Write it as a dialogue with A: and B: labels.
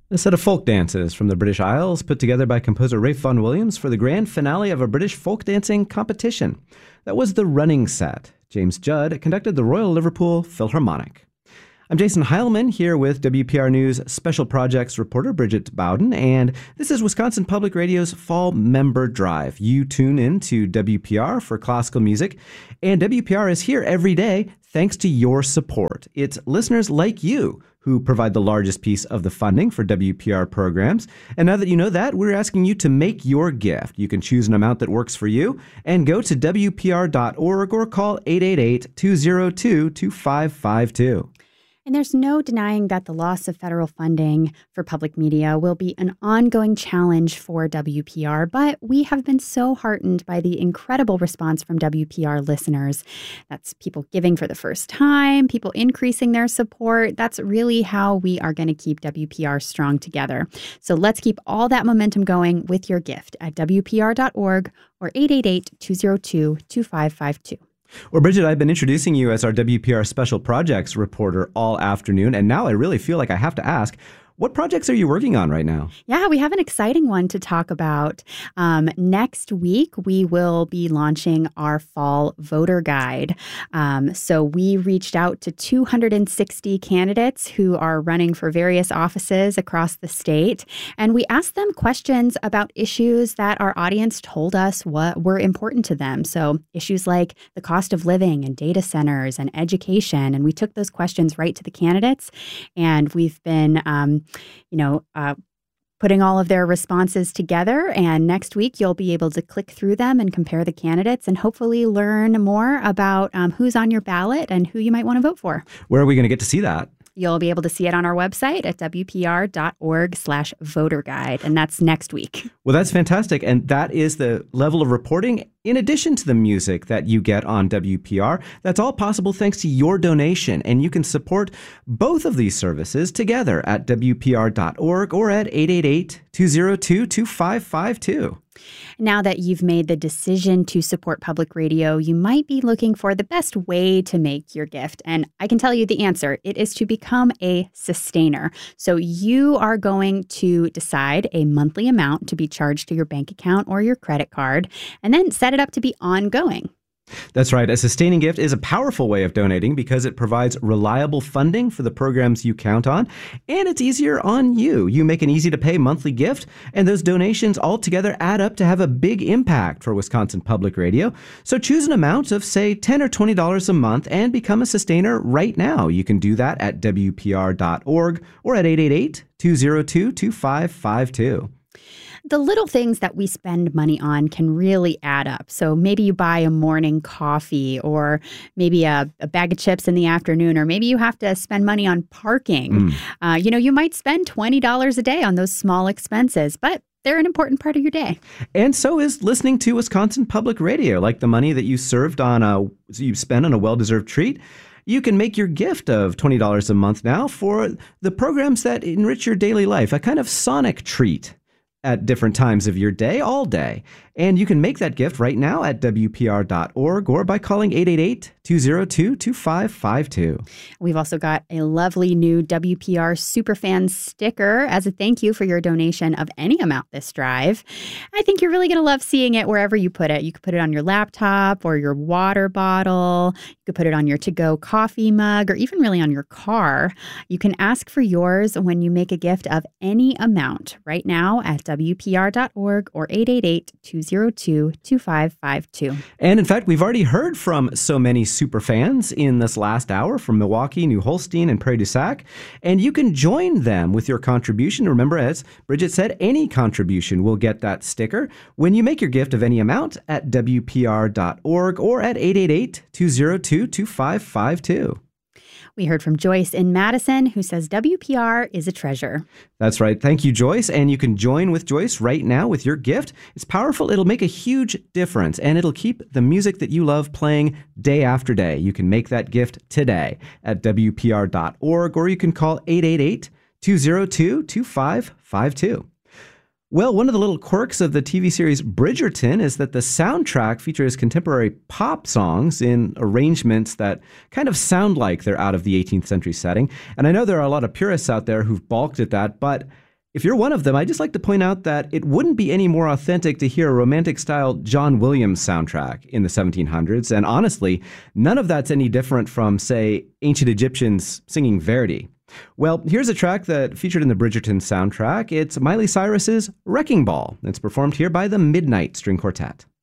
A: A set of folk dances from the British Isles put together by composer Ralph Vaughan Williams for the grand finale of a British folk dancing competition. That was the running set. James Judd conducted the Royal Liverpool Philharmonic. I'm Jason Heilman here with WPR News Special Projects reporter Bridget Bowden, and this is Wisconsin Public Radio's Fall Member Drive. You tune in to WPR for classical music, and WPR is here every day thanks to your support. It's listeners like you who provide the largest piece of the funding for WPR programs. And now that you know that, we're asking you to make your gift. You can choose an amount that works for you and go to WPR.org or call 888-202-2552.
B: And there's no denying that the loss of federal funding for public media will be an ongoing challenge for WPR, but we have been so heartened by the incredible response from WPR listeners. That's people giving for the first time, people increasing their support. That's really how we are going to keep WPR strong together. So let's keep all that momentum going with your gift at WPR.org or 888-202-2552.
A: Well, Bridget, I've been introducing you as our WPR Special Projects reporter all afternoon, and now I really feel like I have to ask, what projects are you working on right now?
B: Yeah, we have an exciting one to talk about. Next week, we will be launching our fall voter guide. So we reached out to 260 candidates who are running for various offices across the state, and we asked them questions about issues that our audience told us what were important to them. So issues like the cost of living and data centers and education. And we took those questions right to the candidates, and we've been putting all of their responses together. And next week, you'll be able to click through them and compare the candidates and hopefully learn more about who's on your ballot and who you might want to vote for.
A: Where are we going to get to see that?
B: You'll be able to see it on our website at wpr.org/voterguide, and that's next week.
A: Well, that's fantastic. And that is the level of reporting in addition to the music that you get on WPR. That's all possible thanks to your donation. And you can support both of these services together at WPR.org or at 888-202-2552.
B: Now that you've made the decision to support public radio, you might be looking for the best way to make your gift. And I can tell you the answer. It is to become a sustainer. So you are going to decide a monthly amount to be charged to your bank account or your credit card, and then set it up to be ongoing.
A: That's right. A sustaining gift is a powerful way of donating because it provides reliable funding for the programs you count on, and it's easier on you. You make an easy-to-pay monthly gift, and those donations all together add up to have a big impact for Wisconsin Public Radio. So choose an amount of, say, $10 or $20 a month and become a sustainer right now. You can do that at WPR.org or at 888-202-2552.
B: The little things that we spend money on can really add up. So maybe you buy a morning coffee, or maybe a bag of chips in the afternoon, or maybe you have to spend money on parking. You might spend $20 a day on those small expenses, but they're an important part of your day.
A: And so is listening to Wisconsin Public Radio, like the money that you spend on a well-deserved treat. You can make your gift of $20 a month now for the programs that enrich your daily life, a kind of sonic treat at different times of your day, all day. And you can make that gift right now at WPR.org or by calling 888-202-2552.
B: We've also got a lovely new WPR Superfan sticker as a thank you for your donation of any amount this drive. I think you're really going to love seeing it wherever you put it. You could put it on your laptop or your water bottle. You could put it on your to-go coffee mug, or even really on your car. You can ask for yours when you make a gift of any amount right now at WPR.org or 888-202-2552.
A: And in fact, we've already heard from so many super fans in this last hour from Milwaukee, New Holstein, and Prairie du Sac. And you can join them with your contribution. Remember, as Bridget said, any contribution will get that sticker when you make your gift of any amount at WPR.org or at 888-202-2552.
B: We heard from Joyce in Madison, who says WPR is a treasure.
A: That's right. Thank you, Joyce. And you can join with Joyce right now with your gift. It's powerful. It'll make a huge difference, and it'll keep the music that you love playing day after day. You can make that gift today at WPR.org, or you can call 888-202-2552. Well, one of the little quirks of the TV series Bridgerton is that the soundtrack features contemporary pop songs in arrangements that kind of sound like they're out of the 18th century setting. And I know there are a lot of purists out there who've balked at that, but If you're one of them, I'd just like to point out that it wouldn't be any more authentic to hear a romantic-style John Williams soundtrack in the 1700s, and honestly, none of that's any different from, say, ancient Egyptians singing Verdi. Well, here's a track that featured in the Bridgerton soundtrack. It's Miley Cyrus's Wrecking Ball. It's performed here by the Midnight String Quartet.